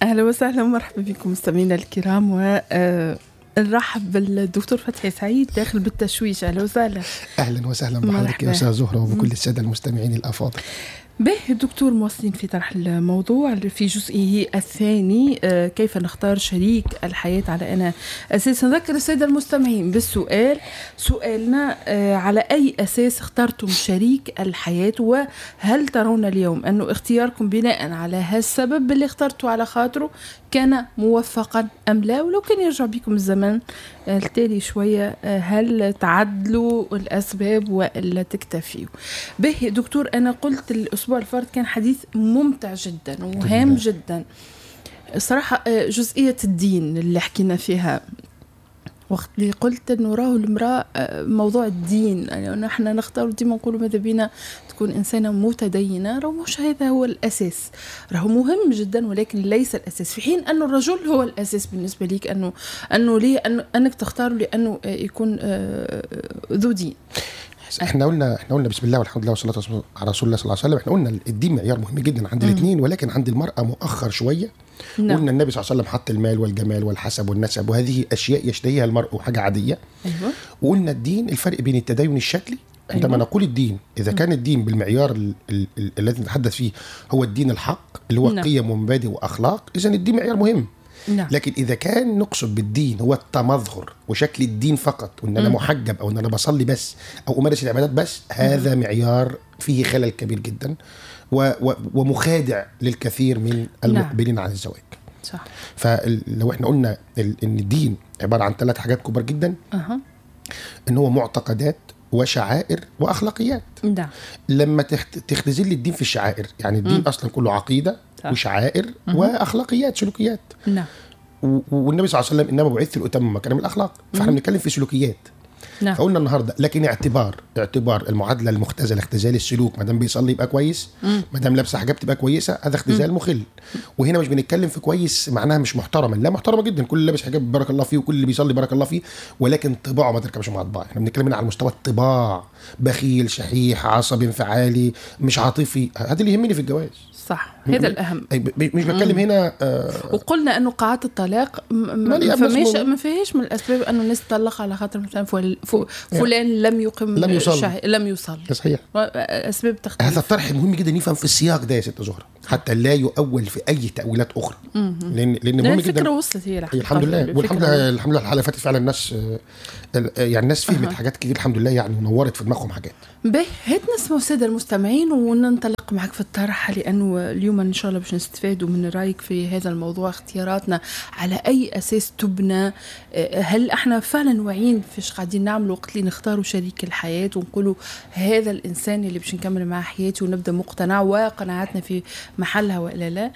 أهلا وسهلا ومرحبا بكم مستمعينا الكرام، ونرحب بالدكتور فتحي سعيد داخل بالتشويش. أهلا وسهلا. أهلا وسهلا بحضرتك يا أستاذ زهرة وبكل السادة المستمعين الأفاضل. به دكتور، مواصلين في طرح الموضوع في جزئه الثاني، كيف نختار شريك الحياة على أنا أساس. نذكر السادة المستمعين بالسؤال، سؤالنا على أي أساس اخترتم شريك الحياة، وهل ترون اليوم أنه اختياركم بناء على هالسبب اللي اخترتوا على خاطره كان موفقا أم لا؟ ولو كان يرجع بكم الزمن التالي شوية، هل تعدلوا الأسباب وإلا تكتفيوا؟ به دكتور، أنا قلت الأسبوع الفارط كان حديث ممتع جدا وهام جدا صراحة. جزئية الدين اللي حكينا فيها وقت اللي قلت انه راهو المرأة موضوع الدين، يعني نحن نختار ديما نقولوا ماذا بينا تكون إنسانة متدينة، راهو مش هذا هو الأساس، راهو مهم جدا ولكن ليس الأساس، في حين أنه الرجل هو الأساس بالنسبة ليك. أنه ليه أنك تختار لأنه يكون ذو دين. احنا قلنا بسم الله والحمد لله والصلاة والسلام على رسول الله صلى الله عليه وسلم. احنا قلنا الدين معيار مهم جدا عند الاثنين، ولكن عند المرأة مؤخر شوية. قلنا النبي صلى الله عليه وسلم حط المال والجمال والحسب والنسب وهذه أشياء يشتهيها المرء وحاجة عادية. وقلنا الدين الفرق بين التدين الشكلي. عندما نقول الدين، إذا كان الدين بالمعيار الذي نتحدث فيه هو الدين الحق اللي هو قيم ومبادئ وأخلاق، إذن الدين معيار مهم. لكن إذا كان نقصد بالدين هو التمظهر وشكل الدين فقط، وإن أنا محجب أو إن أنا بصلي بس أو أمارس العبادات بس، هذا معيار فيه خلل كبير جدا ومخادع للكثير من المقبلين على الزواج. صح. فلو احنا قلنا إن الدين عبارة عن 3 حاجات كبار جدا، إن هو معتقدات وشعائر وأخلاقيات. لما تختزل الدين في الشعائر، يعني الدين أصلا كله عقيدة وشعائر وأخلاقيات سلوكيات. والنبي صلى الله عليه وسلم إنما بعثت لأتمم مكارم الأخلاق، فاحنا بنتكلم في سلوكيات. فقلنا النهارده لكن اعتبار المعادله المختزله اختزال السلوك، ما دام بيصلي يبقى كويس، ما دام لابسه حجاب تبقى كويسه، هذا اختزال مخل. وهنا مش بنتكلم في كويس معناها مش محترما، لا محترمه جدا، كل اللي لابس حجاب بارك الله فيه وكل اللي بيصلي بارك الله فيه، ولكن طباعه ما تركبش مع طباع. احنا بنتكلم هنا على مستوى الطباع، بخيل شحيح عصبي انفعالي مش عاطفي، هذا اللي يهمني في الجواز. صح، هذا الأهم. مش بتكلم هنا وقلنا أنه قاعات الطلاق ما فيهاش من الأسباب أنه الناس تطلق على خاطر مثلا فلان لم يصل. صحيح. أسباب تختلف. هذا الطرح مهم جدا يفهم في السياق ده يا ست زهرة، حتى لا يؤول في أي تأويلات أخرى. لأن مهم جدا. الفكرة وصلت هي الحمد لله، والحمد لله الحلقة فاتت فعلا الناس يعني الناس فهمت حاجات كتير الحمد لله، يعني ونورت في دماغهم حاجات. هات نسمع السادة المستمعين وننطلق معك في الطرح، لأنه اليوم إن شاء الله باش نستفادوا من رأيك في هذا الموضوع. اختياراتنا على أي أساس تبنى؟ هل احنا فعلا واعيين فيش قاعدين نعمل وقت اللي نختاروا شريك الحياة ونقولوا هذا الإنسان اللي باش نكمل معه حياتي ونبدأ مقتنع وقناعاتنا في محلها وإلا لا؟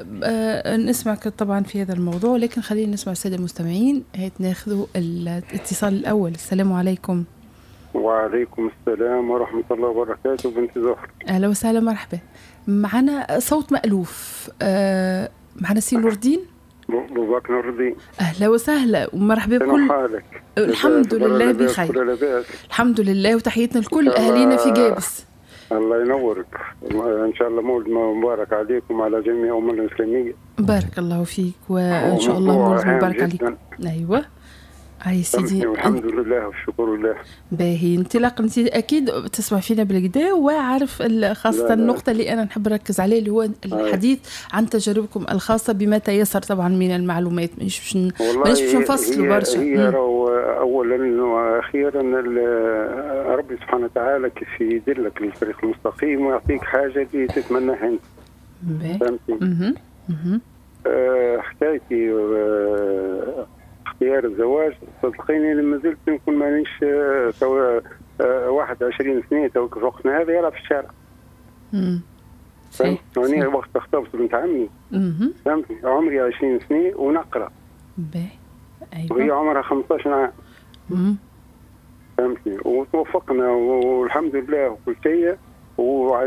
نسمعك طبعا في هذا الموضوع، لكن خلينا نسمع السادة المستمعين. هات ناخذوا الاتصال الأول. السلام عليكم. وعليكم السلام ورحمة الله وبركاته. بنت زهر، أهلا وسهلا مرحبا. معنا صوت مألوف، معنا سي نور الدين. بوباك نور الدين، أهلا وسهلا ومرحبا بكل. حالك؟ الحمد لله بخير، الحمد لله، وتحياتنا لكل أهالينا في جابس. الله ينورك، إن شاء الله مولد مبارك عليكم وعلى جميع أمة الإسلامية. بارك الله فيك، وإن شاء الله مولد مبارك عليكم. أيوة أي سيدي، الحمد لله والشكر لله. باهي انطلاق. انت اكيد تسمع فينا بالكدا وعارف خاصه النقطه اللي انا نحب نركز عليه، اللي هو الحديث عن تجاربكم الخاصه بما تيسر طبعا من المعلومات. مانيش باش نفصل برشا. هي اولا واخيرا ربي سبحانه وتعالى كيف يدلك للطريق المستقيم ويعطيك حاجه اللي تتمناها انت. فهمتي؟ حكايتي اختيار الزواج، صدقيني لما زلت نكون مانيش 21 سنة توك في وقتنا هذا يلعب في الشارع. فهمت؟ وقت اخترت بنت عمي، فهمت؟ عمري 20 سنة ونقرأ. أيوة. وهي عمرها 15 عام. فهمتني؟ وتوفقنا والحمد لله وكل شيء،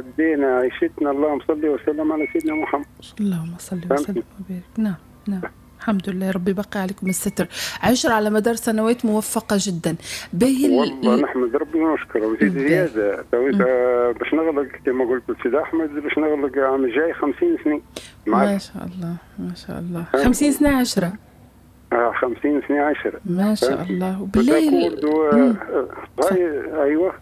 وعدينا عيشتنا. اللهم صل وسلم على سيدنا محمد. اللهم صل وسلم وبارك. نعم. الحمد لله، ربي يبقي عليكم الستر. 10 على مدار سنوات موفقة جدا. والله نحمد ربي ونشكره. وزيد زيادة باش نغلق كما قلت السيد أحمد، باش نغلق عام الجاي 50 سنة. ما شاء الله ما شاء الله. 50 سنة 10. 50 سنة 10 ما شاء الله. وبالليل ايوه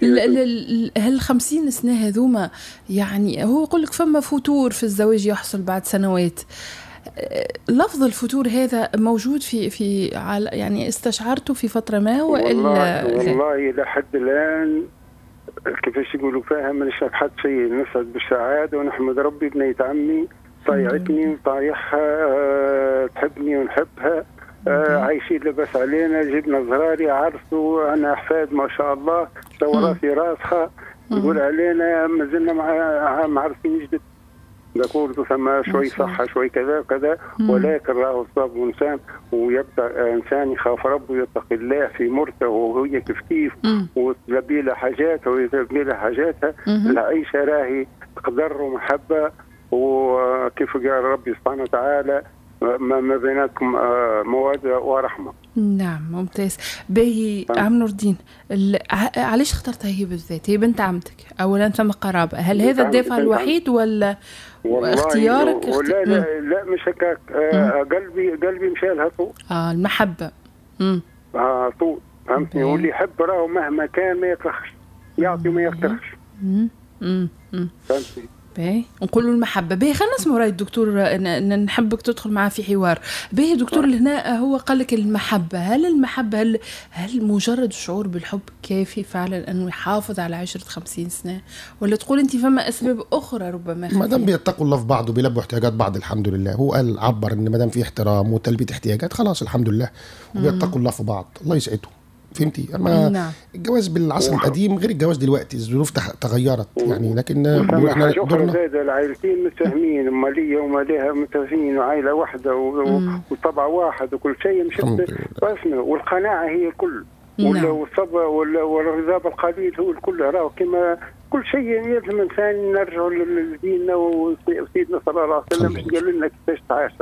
هل 50 سنة هذوما يعني هو يقول لك فما فتور في الزواج يحصل بعد سنوات. لفظ الفتور هذا موجود في يعني استشعرته في فترة ما وإلا والله لحد الآن كيفاش يقولوا فيها ما نشاف حد شيء. نسعد بالسعادة ونحمد ربي. بنية عمي طايعتني وطايحها، تحبني ونحبها، عايشين لبس علينا، جبنا زراري عرسوا، أنا أحفاد ما شاء الله، تو راسي راسها، يقول علينا ما زلنا مع عرسين جدد. نقول ثم شوي صحة شوي كذا وكذا، ولكن راه الصاب إنسان ويبقى إنسان يخاف ربه ويتقي الله في مرته وهي كيف وتلبي له حاجاتها ويلبي له حاجاتها. العيشة راهي قدر ومحبة، وكيف قال ربي سبحانه وتعالى ما بيناتكم مودة ورحمة. نعم ممتاز. باهي عم نور الدين، علاش اخترتها هي بالذات؟ هي بنت عمتك أولا، ثم قرابة. هل هذا الدافع الوحيد ولا اختيارك؟ لا لا لا مش هكاك. قلبي مشى لها طول. المحبة. طول فهمتني. واللي يحب راهو مهما كان ما يكرهش، يعطي ما يكرهش. فهمتني. باهي نقولوا المحبة. باهي خلينا نسمعوا رأي الدكتور، نحبك تدخل معاه في حوار. باهي دكتور هنا هو قال لك المحبة. هل المحبة هل مجرد شعور بالحب كافي فعلا أنه يحافظ على 50 سنة، ولا تقول أنت فما أسباب أخرى ربما؟ ما دام بيتقوا الله في بعض وبيلبوا احتياجات بعض الحمد لله. هو قال عبر إن ما دام في احترام وتلبية احتياجات خلاص الحمد لله، وبيتقوا الله في بعض الله يسعده. فهمتي؟ اما نعم. الجواز بالعصر القديم غير الجواز دلوقتي، الظروف تغيرت يعني. لكن احنا دورنا زاد العائلتين متفاهمين، ماليه وماليها متفاهمين، وعائله واحده وطبع واحد وكل شيء مش بسمه. والقناعه هي الكل، والصبر والرضا بالقليل هو الكل. راهو كما كل شيء يلزم الانسان نرجع لديننا، وسيدنا صلى الله عليه وسلم قال لنا كيفاش تعاشر.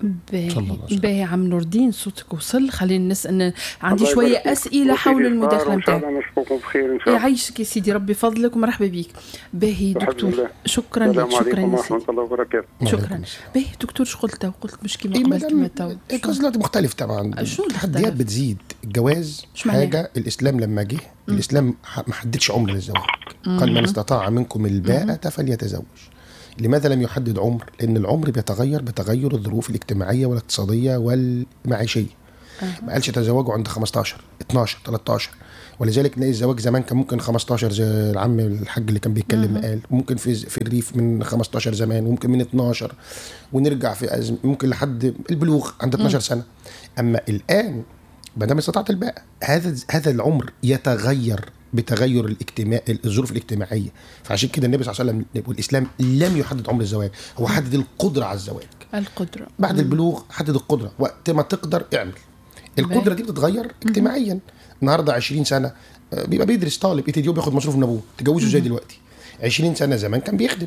باهي عم نور الدين صوتك وصل. خلينا نسأل، عندي شوية أسئلة حول المداخلة نتاعك. يعيشك يا سيدي، ربي فضلك ومرحبا بيك. باهي دكتور شكرا لك. شكرا ورحمة الله وبركاته. شكرا. باهي دكتور شو قلت مش كما قبل كما تو. القصة مختلف طبعا. التحديات بتزيد. الجواز حاجة الإسلام لما جه الإسلام ما حددش عمر للزواج. قال من استطاع منكم الباءة فليتزوج. لماذا لم يحدد عمر؟ لأن العمر بيتغير بتغير الظروف الاجتماعية والاقتصادية والمعيشية. ما قالش تزوجوا عند 15 12 13. ولذلك نلاقي الزواج زمان كان ممكن 15 زي العم الحاج اللي كان بيتكلم قال، ممكن في الريف من 15 زمان، وممكن من 12، ونرجع في ممكن لحد البلوغ عند 12 سنة. أما الآن ما دام استطاعت الباءة هذا العمر يتغير بتغير الظروف الاجتماعية. فعشان كده النبي صلى الله عليه وسلم والإسلام لم يحدد عمر الزواج، هو حدد القدرة على الزواج. القدرة بعد البلوغ حدد القدرة، وقت ما تقدر اعمل. القدرة دي بتتغير اجتماعيا. النهاردة 20 سنة بيبقى بيدرس طالب إثيوبي بياخد مصروف من أبوه، تجوزه زي دلوقتي. 20 سنة زمان كان بيخدم.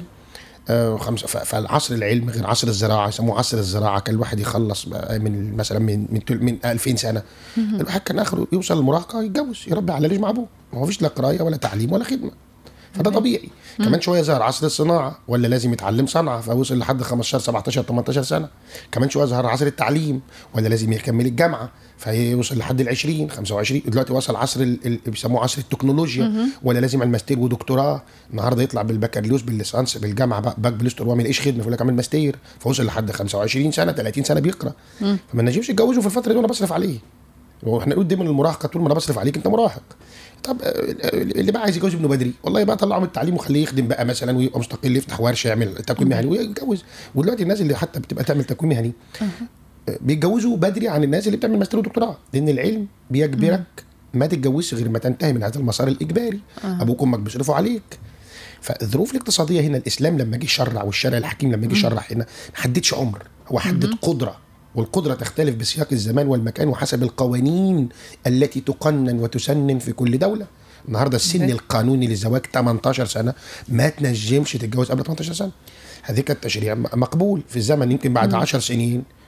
فالعصر العلم غير عصر الزراعة، يسموه عصر الزراعة. كان الواحد يخلص من مثلا من 2000 سنة الواحد كان آخره يوصل للمراهقة يتجوز يربي على ليش مع أبوه، ما فيش لا قراية ولا تعليم ولا خدمة. فده طبيعي. كمان شوية ظهر عصر الصناعة، ولا لازم يتعلم صنعة فوصل لحد 15 17 18 سنة. كمان شوية ظهر عصر التعليم، ولا لازم يكمل الجامعة فيوصل لحد 20 25. دلوقتي وصل عصر اللي بيسموه عصر التكنولوجيا، ولا لازم الماستير ودكتوراه. النهارده يطلع بالبكالوريوس بالليسانس بالجامعة باك بلستر وما يلاقيش خدمة فيقول لك اعمل ماستير، فوصل لحد 25 سنة 30 سنة بيقرأ. فما نجيبش يتجوزوا في الفترة دي وانا بصرف عليه. واحنا نقول دايما المراهقة طول ما انا بصرف عليك انت مراهق. طب اللي بقى عايز يتجوز ابنه بدري والله بقى طلعه من التعليم وخليه يخدم بقى مثلا ويبقى مستقل، يفتح ورشه يعمل تكوين مهني ويتجوز. ودلوقتي الناس اللي حتى بتبقى تعمل تكوين مهني بيتجوزوا بدري عن الناس اللي بتعمل ماستر ودكتوراه، لان العلم بيجبرك ما تتجوزش غير ما تنتهي من هذا المسار الاجباري. ابوك وامك بيصرفوا عليك. فالظروف الاقتصاديه هنا الاسلام لما جه يشرع، والشرع الحكيم لما جه يشرع هنا ما حددش عمر، هو حدد قدره. والقدرة تختلف بسياق الزمان والمكان وحسب القوانين التي تقنن وتسنن في كل دولة. النهاردة السن القانوني للزواج 18 سنة، ما تنجمش تتجوز قبل 18 سنة. هذيك التشريع مقبول في الزمن. يمكن بعد 10 سنين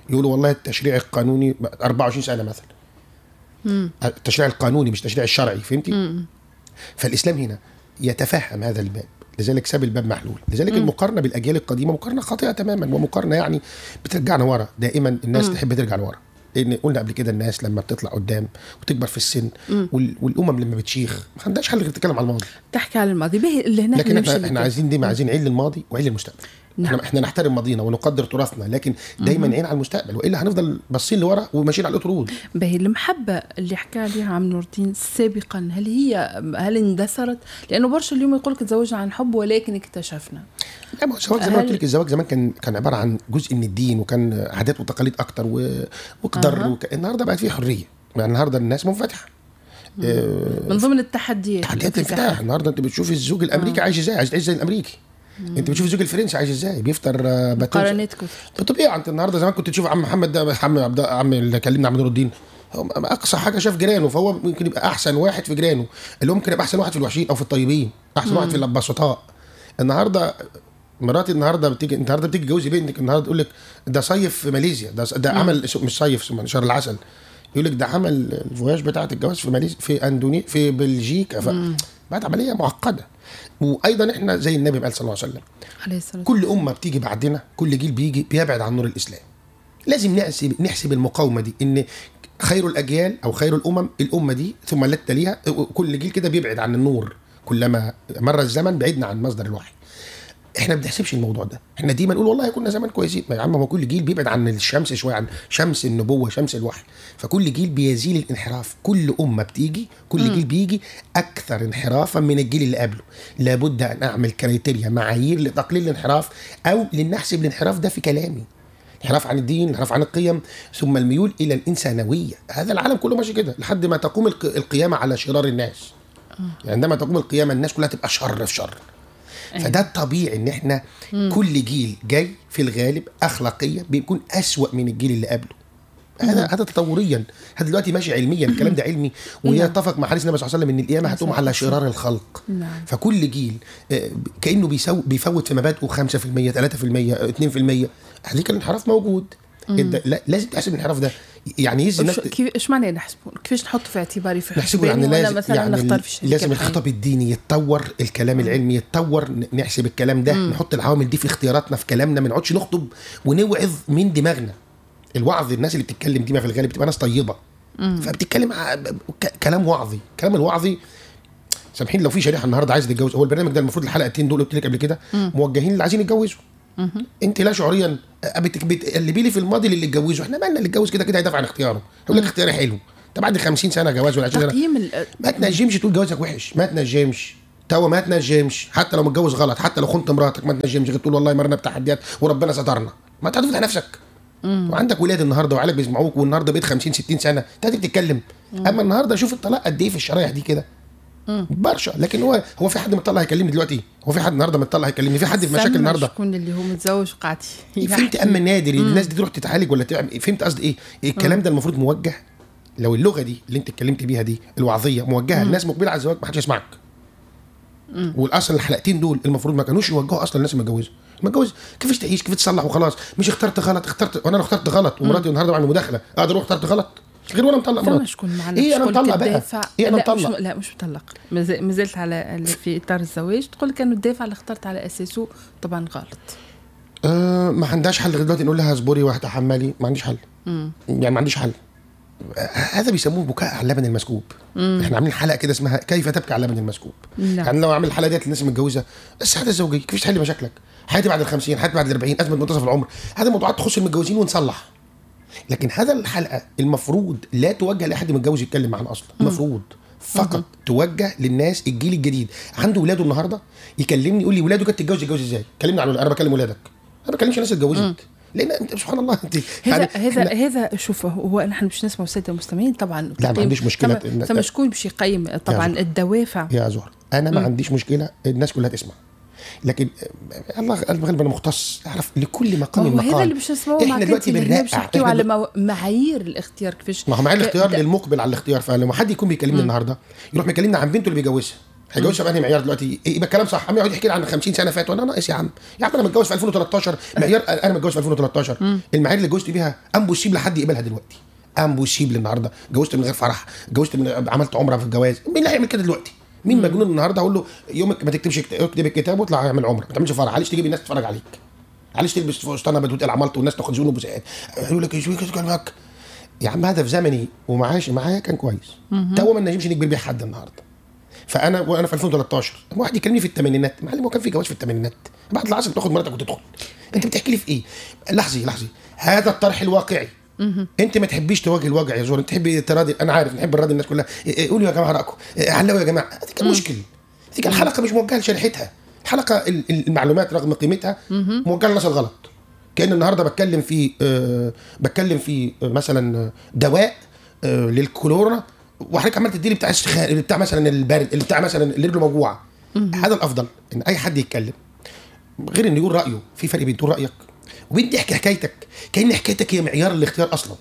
يقولوا والله التشريع القانوني 24 سنه مثلا. التشريع القانوني مش التشريع الشرعي، فهمتي؟ فالاسلام هنا يتفهم هذا الباب، لذلك ساب الباب محلول. لذلك المقارنه بالاجيال القديمه مقارنه خاطئه تماما، ومقارنه يعني بترجعنا ورا. دائما الناس تحب ترجع لورا، لان قلنا قبل كده الناس لما بتطلع قدام وتكبر في السن والامم لما بتشيخ ما عندهاش حل غير تتكلم على الماضي، تحكي على الماضي به اللي هناك. لكن احنا عايزين دي، عايزين عين للماضي وعين للمستقبل. نعم. احنا نحترم ماضينا ونقدر تراثنا، لكن دايما عين على المستقبل، والا هنفضل باصين لورا وماشيين على الاطرود. باهي المحبه اللي حكى عليها عم نور الدين سابقا، هل اندثرت؟ لانه برشا اليوم يقول لك تزوجنا عن حب ولكن اكتشفنا. لا، ما الزواج زي ما قلت لك، الزواج زمان كان عباره عن جزء من الدين، وكان عادات وتقاليد اكتر وقدر. النهارده بقت فيه حريه، يعني النهارده الناس منفتحه. من ضمن التحديات الانفتاح. النهارده انت بتشوف الزوج الامريكي عايش ازاي، عايش زي الامريكي. انت بتشوف الزوج الفرنسي عايش ازاي، بيفطر مقارنات كتير. بالطبيعه انت النهارده زمان كنت تشوف عم محمد ده، عم اللي كلمنا عم نور الدين، اقصى حاجه شاف جيرانه، فهو ممكن يبقى احسن واحد في جيرانه، اللي ممكن يبقى احسن واحد في الوحشين او في الطيبين، احسن واحد في البسطاء. النهارده مراتي بتيجي تجوزي بنتك، النهارده تقول لك ده صيف في ماليزيا، ده عمل مش صيف، شهر العسل، يقول لك ده عمل الفواياج بتاعه الجواز في ماليزيا، في اندونيسيا، في بلجيكا. بعد عمليه معقده. وايضا احنا زي النبي قال صلى الله عليه وسلم، كل امه بتيجي بعدنا، كل جيل بيجي بيبعد عن نور الاسلام. لازم نحسب المقاومه دي، ان خير الاجيال او خير الامه دي ثم التي تليها، كل جيل كده بيبعد عن النور، كلما مر الزمن بعدنا عن مصدر الوحي. احنا ما بنحسبش الموضوع ده، احنا دايما نقول والله كنا زمان كويسين. يا عم هو كل جيل بيبعد عن الشمس شويه، عن شمس النبوه، شمس الوحي، فكل جيل بيزيل الانحراف. كل امه بتيجي، كل جيل بيجي اكثر انحرافا من الجيل اللي قبله. لابد ان اعمل كريتيريا، معايير لتقليل الانحراف، او لنحسب الانحراف ده في كلامي. انحراف عن الدين، انحراف عن القيم، ثم الميول الى الانسانويه. هذا العالم كله ماشي كده لحد ما تقوم القيامه على شرار الناس. يعني عندما تقوم القيامه الناس كلها تبقى شر في شر. فده الطبيعي ان احنا كل جيل جاي في الغالب اخلاقيا بيكون اسوأ من الجيل اللي قبله. هذا تطوريا، هذا دلوقتي ماشي علميا، الكلام ده علمي، ويتفق مع حديث النبي صلى الله عليه وسلم ان القيامه هتقوم على شرار الخلق. فكل جيل كانه بيفوت في مبادئه 5%، 3%، 2%. هذيك الانحراف موجود. لازم تحسب الانحراف ده. يعني الناس ايش معنى نحسبه؟ كيفاش نحطه في اعتباري في نحسبه؟ يعني لازم مثلا نختار في الشركه، لازم الخطاب الديني يتطور، الكلام العلمي يتطور، نحسب الكلام ده، نحط العوامل دي في اختياراتنا في كلامنا، ما نقعدش نخطب ونوعظ من دماغنا. الوعظ، الناس اللي بتتكلم دي ما في الغالب بتبقى ناس طيبه، فبتتكلم كلام وعظي. كلام الوعظي سامحين لو في شريحه النهارده عايز تتجوز، هو البرنامج ده المفروض الحلقتين دول قلت لك قبل كده موجهين اللي عايزين يتجوزوا. انت لا شعوريا بتقلبي لي في الماضي اللي اتجوزوا، احنا مالنا اللي اتجوز كده كده هيدافع عن اختياره، يقول لك اختياري حلو. طب بعد 50 سنه جواز ولا 20 سنه ما تنجمش تقول جوازك وحش، ما تنجمش ما تنجمش، حتى لو متجوز غلط، حتى لو خنت مراتك ما تنجمش تقول والله مرنا بتحديات وربنا سترنا. ما تفتح نفسك. وعندك ولاد النهارده وعيالك بيسمعوك، والنهارده بقيت 50 60 سنه انت بتتكلم. اما النهارده شوف الطلاق قد ايه في الشرايح دي كده برشا. لكن هو في حد مطلع هيكلمني دلوقتي؟ هو في حد النهارده مطلع هيكلمني؟ في حد في مشاكل النهارده؟ شكون اللي هو متزوج قاعد فهمت؟ اما نادر الناس دي تروح تتعالج ولا تعمل. فهمت قصدي ايه؟ الكلام ده المفروض موجه. لو اللغه دي اللي انت اتكلمت بيها دي الوعظيه موجهه الناس مقبله على الزواج، ما حدش يسمعك. والاصل الحلقتين دول المفروض ما كانوش يوجهوا اصلا الناس المتجوزه. المتجوز كيفاش تعيش، كيف تصلح وخلاص. مش اخترت غلط، وانا اخترت غلط ومراتي النهارده بعمل مداخله اقدر اخترت غلط غير وانا مطلق مراتي. ايه انا مطلق بقى؟ ايه انا مطلق؟ لا مش مطلق، ما زلت على في اطار الزواج. تقول لك انه الدافع اللي اخترت على اساسه طبعا غلط. ما عندهاش حل دلوقتي نقول لها اصبري وهتحملي. ما عنديش حل. يعني ما عنديش حل. هذا بيسموه بكاء على اللبن المسكوب. احنا عاملين حلقه كده اسمها كيف تبكي على اللبن المسكوب. يعني لو عامل الحلقه ديت للناس المتجوزه السعاده الزوجيه، كيفاش تحل مشاكلك، حياتي بعد ال50، حياتي بعد ال40، ازمه منتصف العمر. هذا موضوعات تخص المتجوزين ونصلح. لكن هذا الحلقه المفروض لا توجه لاحد متجوز يتكلم معانا اصلا. المفروض فقط توجه للناس الجيل الجديد عنده ولاده النهارده يكلمني يقول لي ولاده كانت تتجوز ازاي. كلمني عن انا بكلم ولادك، انا ما بكلمش ناس اتجوزت. لان انت سبحان الله انت هذا شوف هو نحن مش نسمع الساده المستمعين طبعا. لا ما عنديش مشكله. ثم شكون باش يقيم طبعا الدوافع يا زهر. انا ما عنديش مشكله الناس كلها تسمع، لكن الله غالبا انا مختص اعرف لكل مقام مقال. هذا اللي باش نسمعوه مع دلوقتي بنحكيو على معايير الاختيار كيفاش. ما هو معايير الاختيار للمقبل على الاختيار. فلما حد يكون بيكلمني النهارده يروح يكلمنا عن بنته اللي بيجوزها هيجوزها بأنهي معيار دلوقتي؟ يبقى الكلام صح. عم يقعد يحكي لي عن 50 سنه فات وانا ناقص. يا عم انا متجوز في 2013 معيار، انا متجوز في 2013 المعايير اللي اتجوزت بيها امبوسيبل لحد يقبلها دلوقتي. امبوسيبل النهارده جوزت من غير فرح، جوزت من عملت عمره في الجواز. مين اللي هيعمل كده دلوقتي؟ مين مجنون النهارده اقول له يومك ما تكتبش اكتب الكتاب واطلع اعمل عمره، ما تعملش فرح، علاش تجيب الناس تتفرج عليك، علاش تلبس فستان ابيض وتقلع عملت والناس تاخد زون وبوسات يقول لك ايش كلامك. يا عم هذا في زمني معايا كان كويس. تو ما نجمش نجبر بيه حد النهارده. وانا في 2013 واحد يكلمني في الثمانينات، معلم هو كان في جواز في الثمانينات بعد العصر تاخد مراتك وتدخل. انت بتحكي لي في ايه؟ لحظه هذا الطرح الواقعي. انت ما تحبيش تواجه الواقع يا زور، انت تحبي تراضي. انا عارف نحب نراضي الناس كلها. قولوا يا جماعه رايكم، علقوا يا جماعه. هذيك المشكله، هذيك الحلقه مش موجهه لشريحتها. الحلقه المعلومات رغم قيمتها موجهه للناس الغلط. كأن النهارده بتكلم في مثلا دواء للكورونا، وحضرتك عمال تديني بتاع مثلا البارد، اللي بتاع مثلا اللي رجله موجوعه. هذا الافضل ان اي حد يتكلم غير انه يقول رايه. في فرق بين تقول رايك وبين تحكي حكايتك، كأن حكايتك هي معيار الاختيار اصلا.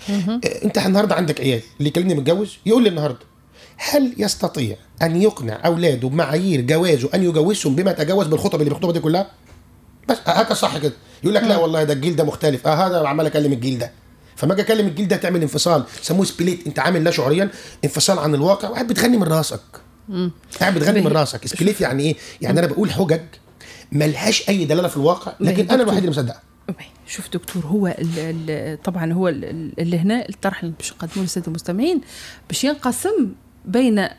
انت النهارده عندك عيال، اللي يكلمني متجوز يقول لي النهارده هل يستطيع ان يقنع اولاده بمعايير جوازه ان يجوزهم بما تجاوز بالخطب اللي بيخطبها دي كلها؟ بس هكذا صح كده. يقول لك لا والله ده الجيل ده مختلف. هذا عمال اكلم الجيل ده، فما اجي اكلم الجيل ده تعمل انفصال سموه سبليت. انت عامل لا شعوريا انفصال عن الواقع وقاعد بتغني من راسك. قاعد بتغني من راسك. سبليت يعني ايه؟ يعني انا بقول حجج ملهاش اي دلاله في الواقع، لكن انا الوحيد اللي مصدقها. شوف دكتور، هو طبعا هو اللي هنا الطرح اللي باش نقدمه للساده المستمعين باش ينقسم بين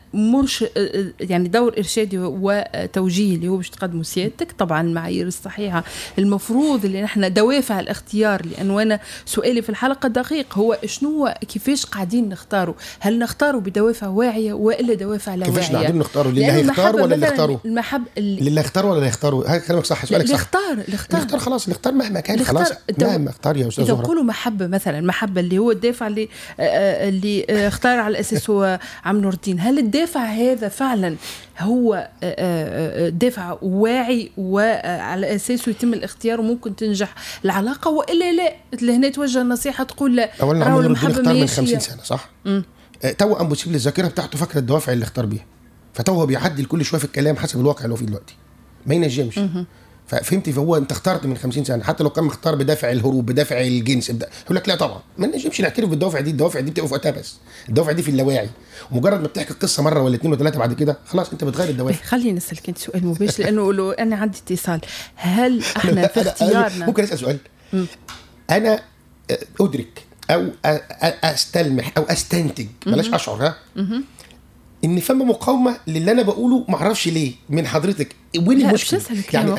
يعني دور إرشادي وتوجيه اللي هو باش تقدمه سيادتك. طبعا المعايير الصحيحة المفروض اللي نحن دوافع الاختيار، لأنه أنا سؤالي في الحلقة دقيق هو شنو كيفاش قاعدين نختاروا؟ هل نختاروا بدوافع واعية وإلا دوافع لا واعية؟ كيفاش قاعدين نختاروا؟ لله يختار ولا اللي يختاروا؟ لله يختار ولا لا يختاروا؟ هذا كلامك صح، سؤالك صح. الاختار خلاص، الاختار مهما كان خلاص مهما اختار يا أستاذ زهرة. نقولوا محبة مثلا، المحبة اللي هو الدافع اللي اختار على أساس هو عم نور الدين، هل الدافع هذا فعلا هو دافع واعي وعلى أساسه يتم الاختيار وممكن تنجح العلاقة، وإلا لا لهنا توجه النصيحة تقول لا؟ أولا عم نور الدين اختار من 50 سنة صح؟ تو أمبوسيبل الذاكرة بتاعته فاكرة الدوافع اللي اختار بيها، فتو هو بيعدل كل شوية في الكلام حسب الواقع اللي هو فيه دلوقتي، ما ينجمش. فهمتي؟ فهو انت اخترت من 50 سنه، حتى لو كان مختار بدافع الهروب بدافع الجنس يقول لك لا طبعا ما نجمش نعترف بالدوافع دي. الدوافع دي بتبقى في وقتها، بس الدوافع دي في اللاواعي، ومجرد ما بتحكي القصه مره ولا اثنين وثلاثه بعد كده خلاص انت بتغير الدوافع. خليني اسالك انت سؤال مباشر لانه انا عندي اتصال. هل احنا في اختيارنا ممكن اسال سؤال؟ انا ادرك او استلمح او استنتج، بلاش اشعر، ان فما مقاومه للي انا بقوله، ما اعرفش ليه من حضرتك. وين المشكله؟ يعني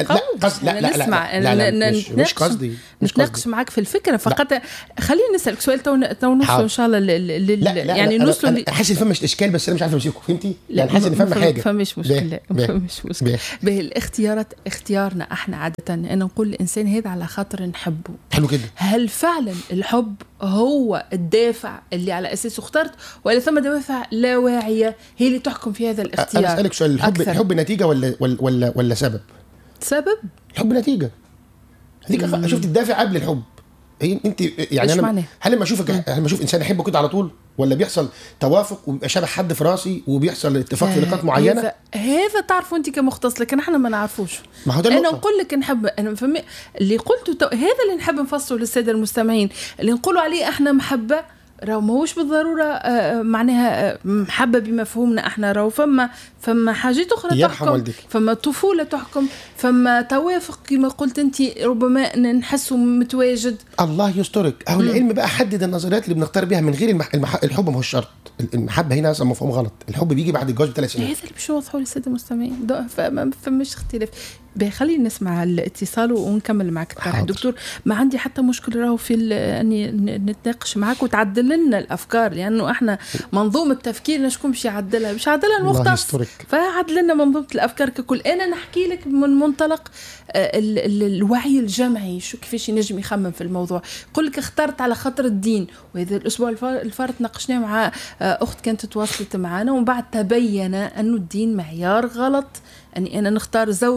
لا مش قصدي نتناقش معاك في الفكره فقط. خلينا نسالك سؤال تو نوصل ان شاء الله يعني نوصل. حاسس فما اشكال بس انا مش عارف امسكه. فهمتي؟ يعني حاسس ان فما حاجه. فمش مشكله به الاختيارات. اختيارنا احنا عاده انا نقول الانسان هذا على خاطر نحبه. حلو كده. هل فعلا الحب هو الدافع اللي على اساسه اخترت، ولا ثم دوافع لا واعيه هي اللي تحكم في هذا الاختيار؟ انا اسالك سؤال، الحب نتيجه ولا سبب؟ الحب نتيجه. هذيك شفت الدافع قبل الحب. هي انت يعني انا هل لما اشوف انسان احبه كده على طول، ولا بيحصل توافق وبيبقى شبه حد في راسي وبيحصل اتفاق في نقاط معينه؟ هذا تعرفوا انت كمختص، لكن احنا ما نعرفوش. ما هو ده انا نقول لك نحب، انا اللي قلته هذا اللي نحب نفصله للساده المستمعين. اللي نقولوا عليه احنا محبه راهو ماهوش بالضروره معناها محبه بمفهومنا احنا. راهو فما حاجات اخرى تحكم، فما طفوله تحكم، فما توافق كما قلت انت ربما نحسه متواجد. الله يسترك. اهو العلم بقى حدد النظريات اللي بنختار بها من غير الحب. ما هو الشرط المحبه هنا اصلا مفهوم غلط. الحب بيجي بعد الجواز ب3 سنين. هذا اللي باش نوضحوا للساده المستمعين، فمش اختلاف. خلينا نسمع الاتصال ونكمل معك الطرح. دكتور ما عندي حتى مشكله راهو في اني نتناقش معك وتعدل لنا الافكار، لانه احنا منظومه تفكيرنا شكون باش يعدلها؟ باش يعدلها المختص، فعدل لنا منظومه الافكار ككل. انا نحكي لك من منطلق الوعي الجمعي، شو كيفاش ينجم يخمم في الموضوع. يقول لك اخترت على خاطر الدين، وهذا الاسبوع الفارط ناقشناه مع اخت كانت تواصلت معنا، ومن بعد تبين انه الدين معيار غلط، اني انا نختار زوج على خاطر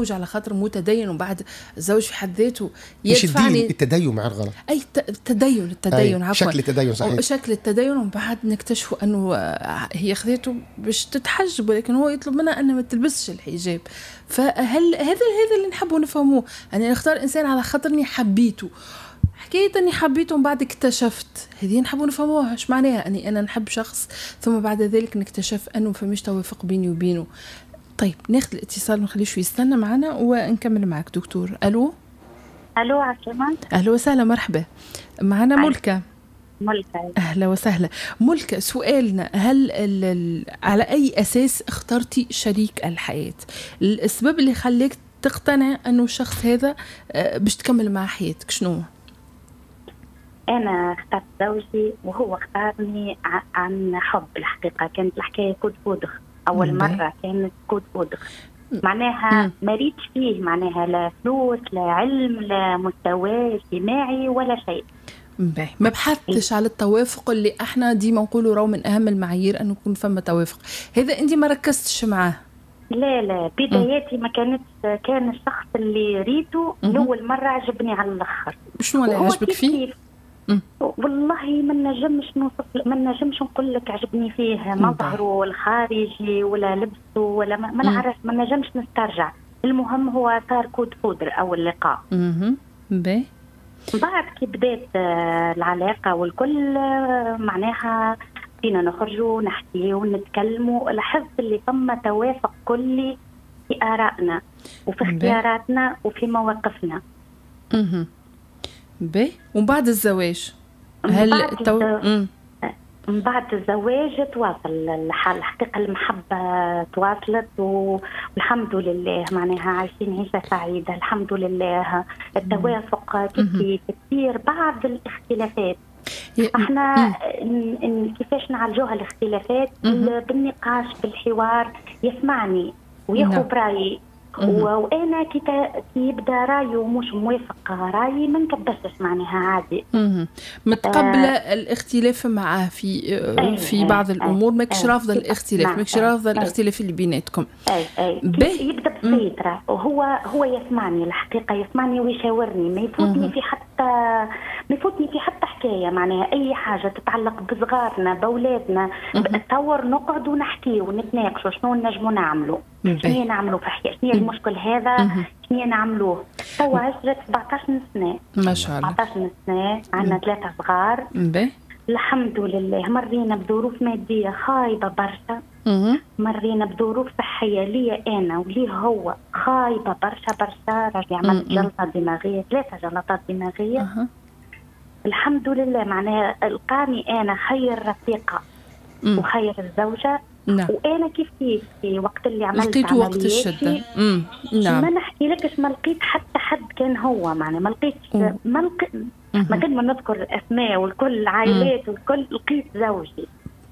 خاطر متدين وبعد الزوج في حد ذاته يدفعني التدين مع الغلط. اي التدين عفوا، شكل التدين صحيح، شكل التدين، ومن بعد نكتشفوا انه هي خذته باش تتحجب ولكن هو يطلب منها انها ما تلبسش الحجاب. فهل هذا اللي نحبه نفهموه؟ يعني نختار انسان على خاطرني حبيته، حكاية أني حبيته ومن بعد اكتشفت، هذه نحبوا نفهموها. إيش معناها أني أنا نحب شخص ثم بعد ذلك نكتشف أنه فمش توافق بيني وبينه؟ طيب ناخذ الاتصال ونخليه يستنى معنا ونكمل معك دكتور. ألو عسلامة. أهلا وسهلا، مرحبا. معنا ملكة. أهلا وسهلا ملكة. سؤالنا، هل على أي أساس اخترتي شريك الحياة؟ الأسباب اللي خليك تقتنع أنه الشخص هذا باش تكمل مع حياتك شنو؟ أنا اخترت زوجي وهو اختارني عن حب. الحقيقة كانت الحكاية كود فودغ، أول مرة كانت كود فودغ، معناها ما ريتش فيه معناها لا فلوس لا علم لا مستوى اجتماعي ولا شيء. ما بحثتش على التوافق اللي احنا ديما نقولوا راهو من أهم المعايير أن يكون فما توافق، هذا أنت ما ركزتش معاه؟ لا بداياتي ما كانت، كان الشخص اللي ريته لأول مرة عجبني على الآخر. شنو اللي عجبك فيه؟ والله ما نجمش نقول لك عجبني فيه مظهره الخارجي ولا لبسه ولا ما نعرف، ما نجمش نسترجع. المهم هو صار كود فودر أول لقاء. بعد كي بدات العلاقة والكل معناها فينا نخرجوا نحكي ونتكلموا، لاحظت اللي ثم توافق كلي في آرائنا وفي اختياراتنا وفي مواقفنا. ومن بعد الزواج من بعد الزواج تواصل الحال. الحقيقة المحبة تواصلت والحمد لله معناها عايشين عيشة سعيدة الحمد لله. التوافق كثير بعض الاختلافات احنا كيفاش نعالجوها الاختلافات؟ بالنقاش بالحوار، يسمعني وياخذ رأيي وانا كي يبدا رايي ومش موافق رايي ما نكبسش معناها عادي. متقبله الاختلاف معاه في بعض الامور، ماكش رافضه الاختلاف، ماكش رافضه الاختلاف اللي بيناتكم. يبدا بسيطره وهو يسمعني. الحقيقه يسمعني ويشاورني، ما يفوتني في حتى حكايه معناها اي حاجه تتعلق بصغارنا باولادنا نتصور نقعد ونحكي ونتناقشوا شنو نجموا نعملوا، شنو نعملوا في حياتنا، شنو المشكل هذا، شنو نعملوه. توا عشرة 17 سنه ما شاء الله، 17 سنه عندنا 3 صغار الحمد لله. مرينا بظروف ماديه خايبه برشا، مرينا بظروف صحيه لي انا وليه هو خايبه برشا. راجع عملت جلطه دماغيه، 3 جلطات دماغيه. الحمد لله معناها القاني انا خير رفيقه وخير الزوجه. وانا كيف في وقت اللي عملت وقت الشده ما نحكي لكش ما لقيت حتى حد كان هو معناها ما لقيتش ما قد ما نذكر اسماء والكل العائلات والكل لقيت زوجي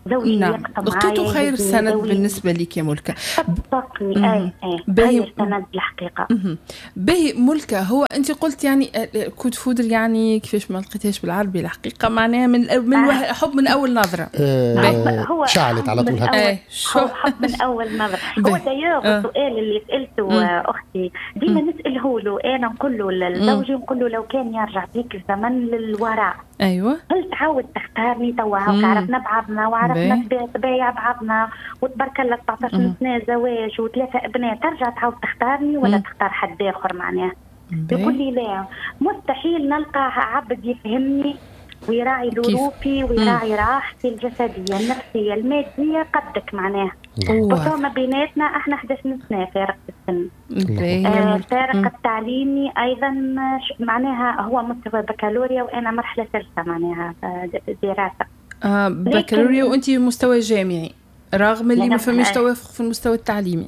لقيته خير سند بالنسبه لك يا ملكه. صدقني خير سند الحقيقه. باهي ملكه، هو انت قلت يعني كود فودر، يعني كيفاش ما لقيتهاش بالعربي الحقيقه معناها من حب من اول نظره. هو شعلت على طول هكا حب من اول نظره. هو دايوغ السؤال اللي سالته اختي ديما نساله له انا، نقول له لزوجي نقول له لو كان يرجع بيك الزمن للوراء ايوه هل تعاود تختارني؟ توا عرفنا بعضنا وعرفنا تبايع بعضنا وتبارك الله 19 سنه زواج و3 ابناء، ترجع تعاود تختارني ولا تختار حد اخر معناه؟ يقول لي لا، مستحيل نلقى عبد يفهمني ويراعي ظروفي ويراعي راحتي الجسديه النفسيه الماديه قدك معناه. وما بيناتنا احنا 11 سنه فارق السن، فارق التعليمي ايضا معناها هو مستوى بكالوريا وانا مرحله ثالثه معناها دراسه بكالوريا وانت مستوى جامعي، رغم اللي ما فماش توافق في المستوى التعليمي.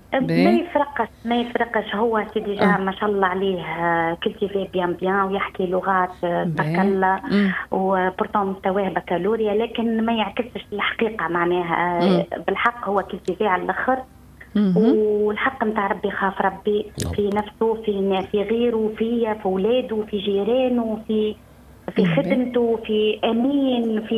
ما يفرقش هو سيدي جا ما شاء الله عليه كلتيفي بيان ويحكي لغات تبارك الله وبورتون مستواه بكالوريا، لكن ما يعكسش الحقيقه معناها. بالحق هو كلتيفي على الاخر، والحق نتاع ربي خاف ربي في نفسه في غيره في اولاده في جيرانه في خدمته في امين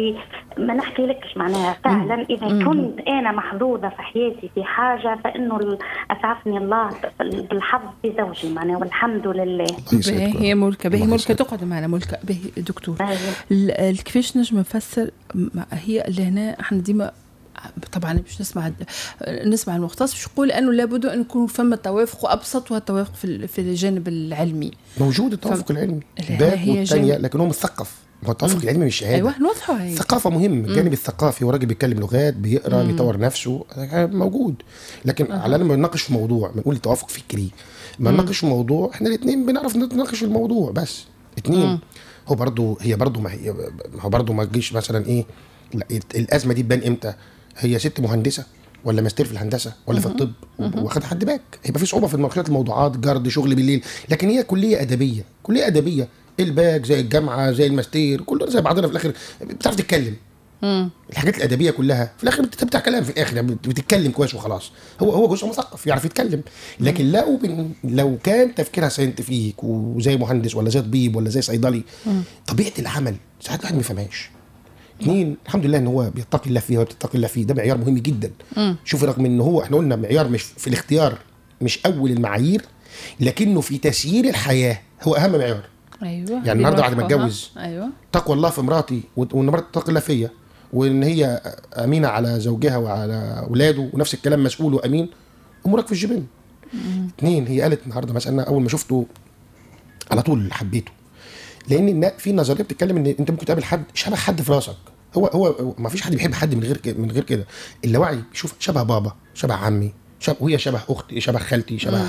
ما نحكي لكش معناها فعلا إذا كنت أنا محظوظة في حياتي في حاجة فإنه أسعفني الله بالحظ في زوجي معناها والحمد لله. هي ملكة تقعد معنا ملكة دكتور. كيفاش نجم نفسر هي اللي هنا احنا ديما طبعا مش نسمع المختص باش يقول انه لابد ان يكون فما توافق وابسط والتوافق في الجانب العلمي موجود التوافق العلمي باب والثانيه لكن هو مثقف. هو التوافق العلمي مش شهاده. ايوه نوضحوا هي الثقافه مهم. الجانب الثقافي وراجل بيتكلم لغات بيقرا بيطور نفسه موجود. لكن على لما بنناقش في موضوع بنقول توافق فكري ما نناقش في موضوع احنا الاثنين بنعرف نتناقش الموضوع بس اثنين. هو برضه ما تجيش مثلا ايه الازمه دي تبان امتى؟ هي ست مهندسه ولا ماستر في الهندسه ولا في الطب واخد حد باك هيبقى في صعوبه في مناقشه الموضوعات جرد شغل بالليل. لكن هي كليه ادبيه الباك زي الجامعه زي الماستير كلنا زي بعضنا في الاخر بتعرف تتكلم. الحاجات الادبيه كلها في الاخر بتبتع كلام في الاخر يعني بتتكلم كويس وخلاص. هو جزء مثقف يعرف يتكلم. لكن لو كان تفكيرها ساينتفيك وزي مهندس ولا زي طبيب ولا زي صيدلي طبيعه العمل ساعات الواحد ما يفهمهاش. اثنين الحمد لله ان هو بيتقي الله فيها وبتتقي الله فيه. ده معيار مهم جدا. شوف رغم ان هو احنا قلنا معيار مش في الاختيار مش اول المعايير لكنه في تسيير الحياه هو اهم معيار. ايوه يعني النهارده بعد ما اتجوز ايوه تقوى الله في مراتي وان مراتي تتقي الله فيا وان هي امينه على زوجها وعلى اولاده ونفس الكلام مسؤول وامين امورك في الجبين. اثنين هي قالت النهارده مثلا اول ما شفته على طول حبيته لان في نظريه بتتكلم ان انت ممكن تقابل حد شبه حد في راسك. هو ما فيش حد بيحب حد من غير كده. اللاوعي بيشوف شبه بابا شبه عمي وهي شبه اختي شبه خالتي شبه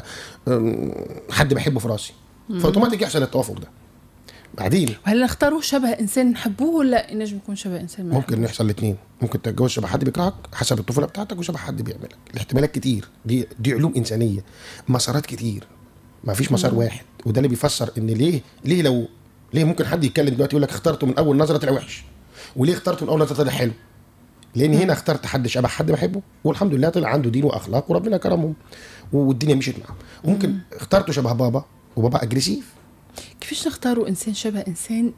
حد بحبه في راسي فاوتوماتيك يحصل التوافق ده. بعدين هل نختاروا شبه انسان نحبوه ولا نجم يكون شبه انسان ممكن يحصل الاثنين. ممكن تتجوز شبه حد بيكرهك حسب الطفوله بتاعتك وشبه حد بيعملك. الاحتمالات كتير. دي علوم انسانيه مسارات كتير ما فيش مسار واحد. وده اللي بيفسر ان ليه ممكن حد يتكلم دلوقتي يقول لك اخترته من اول نظره طلع وحش وليه اخترته من اول نظره طلع حلو. لان هنا اخترت حد شبه حد بحبه والحمد لله طلع عنده دين واخلاق وربنا كرمهم والدنيا مشيت معاه. وممكن اخترته شبه بابا وبابا اجريسيف. كيفاش نختاروا انسان شبه انسان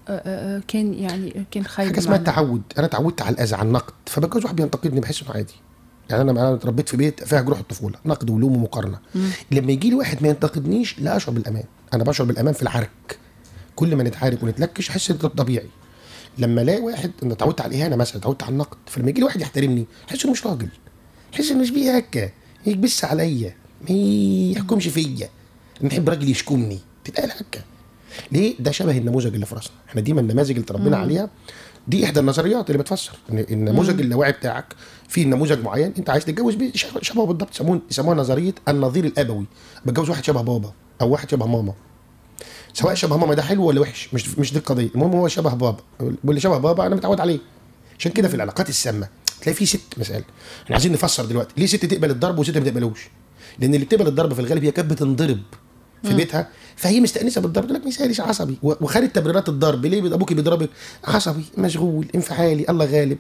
كان خايف؟ حاجه اسمها التعود. انا تعودت على الاذى على النقد فبتجوز واحد بينتقدني بحس انه عادي. يعني انا اتربيت في بيت فيها جروح الطفوله نقد ولوم ومقارنه. لما يجي لي واحد ما ينتقدنيش لا اشعر بالامان. انا بشعر بالامان في العرك. كل ما نتعارك ونتلكش احس ان ده طبيعي. لما الاقي واحد انا اتعودت على الاهانه مثلا اتعودت على النقد فلما يجي لي واحد يحترمني احس انه مش راجل. احس انه مش بيهكا يكبس عليا ما يحكمش فيا. نحب راجل يشكمني تتقال هكا. ليه؟ ده شبه النموذج اللي في راسنا. احنا ديما النماذج اللي تربينا عليها دي احدى النظريات اللي بتفسر ان النموذج اللاواعي بتاعك في نموذج معين انت عايز تتجوز بيه شبهه بالضبط. يسموها نظريه النظير الابوي. بتجوز واحد شبه بابا او واحد شبه ماما سواء شبه ماما ده حلو ولا وحش مش دي القضيه. المهم هو شبه بابا واللي شبه بابا انا متعود عليه. عشان كده في العلاقات السامه تلاقي في ست مسألة احنا عايزين نفسر دلوقتي ليه ست تقبل الضرب وست ما تقبلوش. لان اللي بتقبل الضرب في الغالب هي كانت بتنضرب في بيتها فهي مستأنسه بالضرب. تقول لك مثالي عصبي وخارج تبريرات الضرب. ليه ابوكي بيضربك؟ عصبي مشغول انفعالي الله غالب.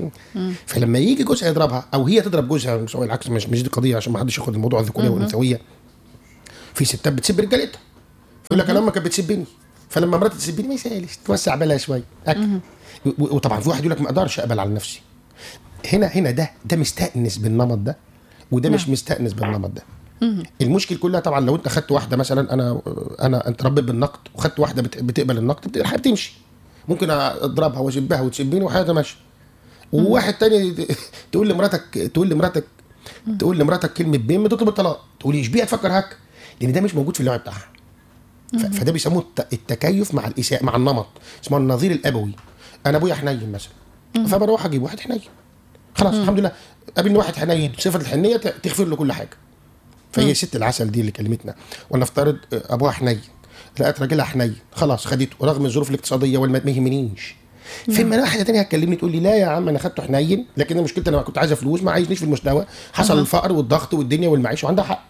فلما يجي جوزها يضربها او هي تضرب جوزها سواء العكس مش دي قضيه عشان ما حدش ياخد الموضوع الذكوريه والانثويه. في ستات بتسب رجالتها يقول لك انا لما كانت بتسبني فلما مراتي تسبني ما يسالش توسع بالها شويه. وطبعا في واحد يقول لك ما اقدرش اقبل على نفسي. هنا ده مستأنس بالنمط ده وده مش مستأنس بالنمط ده. المشكله كلها طبعا لو انت خدت واحده مثلا انا انت ربيت بالنقد وخدت واحده بتقبل النقد الحياه بتمشي. ممكن اضربها واشبها وتسبني وحياتها ماشيه. وواحد تاني تقول لمراتك كلمه بين بتطلب الطلاق تقول يشبيها تفكر هك لان ده مش موجود في الوعي بتاعها. فده بيسموه التكيف مع الاساءه مع النمط. اسمه النظير الابوي. انا ابويا حنين مثلا فبروح اجيب واحد حنين خلاص الحمد لله قابلني واحد حنين صفه الحنيه تغفر له كل حاجه. فهي ست العسل دي اللي كلمتنا ونفترض ابوها حنين لقيت راجلها حنين خلاص خدته رغم الظروف الاقتصاديه ما يهمنيش. فيما واحده ثانيه هتكلمني تقول لي لا يا عم انا خدته حنين لكن مشكلتي انا كنت عايزه فلوس ما عايزنيش في المستوى حصل الفقر والضغط والدنيا والمعيشه وعندها حق.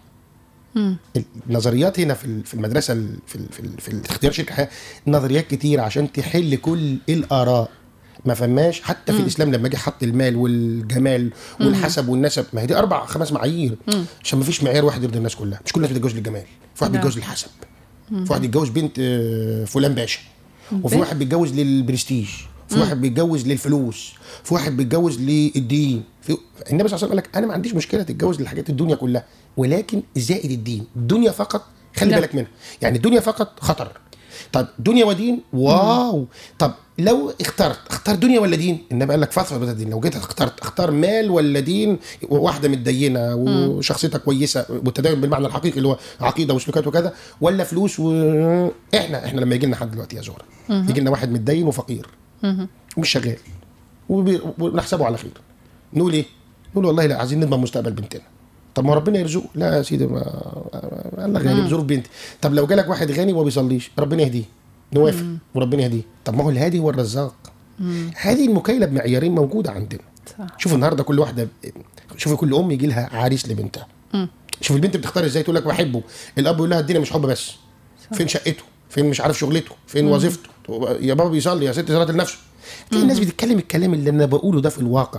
النظريات هنا في المدرسه في اختيار شريك الحياه نظريات كتير عشان تحل كل الاراء. ما فهماش حتى في الاسلام لما جه حط المال والجمال والحسب والنسب ما هي دي 4-5 معايير عشان ما فيش معيار واحد يرضي الناس كلها. مش كل الناس بتتجوز للجمال. في واحد بيتجوز للحسب في واحد بيتجوز بنت فلان باشا وفي واحد بيتجوز للبرستيج في واحد بيتجوز للفلوس، في واحد بيتجوز للدين. النبي صلى الله عليه وسلم قال لك انا ما عنديش مشكله تتجوز للحاجات الدنيا كلها، ولكن زائد الدين. الدنيا فقط خلي بالك منها، يعني الدنيا فقط خطر. طب دنيا ودين واو. طب لو اختار دنيا ولا دين، النبي قال لك فاصل بين الدين. لو جيت اختار مال ولا دين، واحده متدينه وشخصيتها كويسه والتدين بالمعنى الحقيقي اللي هو عقيده وسلوكات وكذا، ولا فلوس احنا لما يجي لنا حد دلوقتي يا زهره، يجي لنا واحد متدين وفقير ومش شغال ونحسبه على خير، نقول ايه؟ نقول والله لا عايزين نضمن مستقبل بنتنا. طب ما ربنا يرزقه. لا يا سيدي الله غني بظروف بنتي. طب لو جالك واحد غني وما بيصليش، ربنا يهديه، نوافق وربنا يهديه. طب ما هو الهادي هو الرزاق. هذه المكايله بمعيارين موجوده عندنا. شوف النهارده كل واحده، شوف كل ام يجي لها عريس لبنتها. شوف البنت بتختار ازاي، تقول لك بحبه، الاب يقول لها الدنيا مش حب بس، فين شقته، فين مش عارف شغلته، فين وظيفته، يا بابا بيصلي، يا ست صلاه لنفسه. في ناس بتتكلم الكلام اللي انا بقوله ده في الواقع،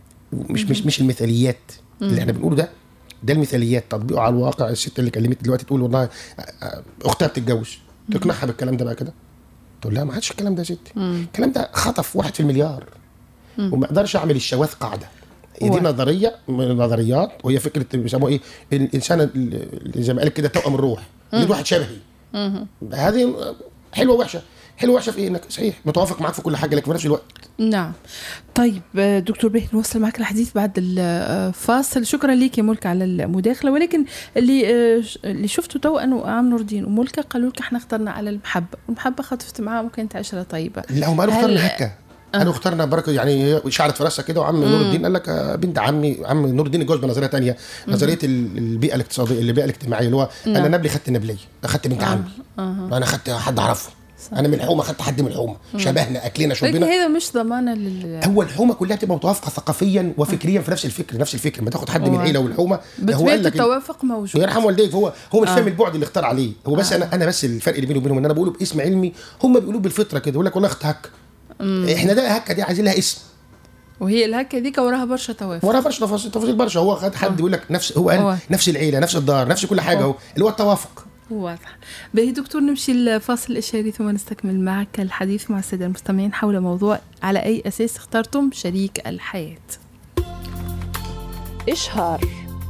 مش المثاليات اللي احنا بنقوله ده المثاليات تطبيقه على الواقع. الست اللي كلمت دلوقتي تقول والله اختها بتتجوز، تقنعها بالكلام ده بقى كده، تقول لها ما عادش الكلام ده يا ستي، الكلام ده خطف 1 في المليار، وما اقدرش اعمل الشواذ قاعده. دي نظريه من النظريات، وهي فكره بيسموها ايه، الانسان زي ما قال كده توأم الروح، اللي واحد شبهي. هذه حلوه وحشه. حلو وحشه في ايه؟ انك صحيح متوافق معاك في كل حاجه لكن في نفس الوقت. نعم. طيب دكتور باهي نوصل معك الحديث بعد الفاصل. شكرا لك يا ملكة على المداخله، ولكن اللي شفته تو انه عم نور الدين وملكة قالوا لك احنا اخترنا على المحبه خطفت معاه وكانت عشره طيبه. لا هم قالوا اخترنا هكا، قالوا اخترنا بركه، يعني شعرت في راسها كده. وعم نور الدين قال لك بنت عم نور الدين اتجوز بنظريه ثانيه، نظريه البيئه الاقتصاديه، البيئه الاجتماعيه، اللي هو انا نبلي خدت نبليه، اخدت بنت عمي، انا خدت حد اعرفه، انا من الحومه خدت حد من الحومه، شبهنا اكلنا شربنا. هذا مش ضمانه هو الحومه كلها بتبقى متوافقه ثقافيا وفكريا في نفس الفكر. ما تاخد حد من العيله والحومه، هو قال لك التوافق موجود، يرحم والديك. هو مش فاهم البعد اللي اختار عليه هو. بس انا بس الفرق اللي بيني وبينهم ان انا بقوله باسم علمي، هم بيقولوا بالفطره كده، يقول لك والله اخت هكا. احنا ده هكا دي عايزين لها اسم، وهي الهكه ديك وراها برشا توافق، وراها برشا تفاصيل برشا. هو خد حد يقول لك نفس، هو قال نفس العيله، نفس الدار، نفس كل حاجه، هو اللي هو التوافق. واضح. باهي دكتور، نمشي الفاصل الإشاري ثم نستكمل معك الحديث مع السادة المستمعين حول موضوع على أي أساس اخترتم شريك الحياة. إشهار.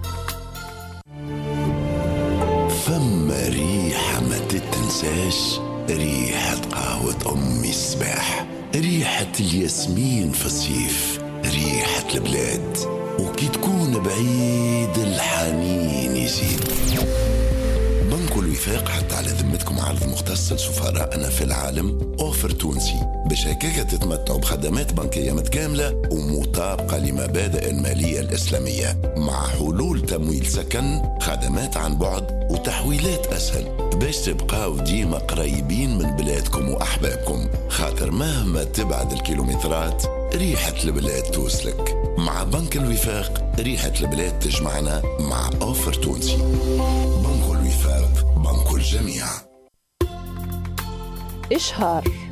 فم ريحة ما تتنساش، ريحة قهوة أمي الصباح، ريحة الياسمين في الصيف، ريحة البلاد، وكي تكون بعيد الحنين يزيد. بنك الوفاق حتى على ذمتكم عرض مختص لسفراءنا في العالم، اوفر تونسي باش هكاك تتمتعوا بخدمات بنكيه متكامله ومطابقه لمبادئ الماليه الاسلاميه، مع حلول تمويل سكن، خدمات عن بعد وتحويلات اسهل، باش تبقاو ديما قريبين من بلادكم واحبابكم، خاطر مهما تبعد الكيلومترات ريحه البلاد توصلك. مع بنك الوفاق ريحه البلاد تجمعنا مع اوفر تونسي. بنك الوفاق، بنك الجميع. إشهار.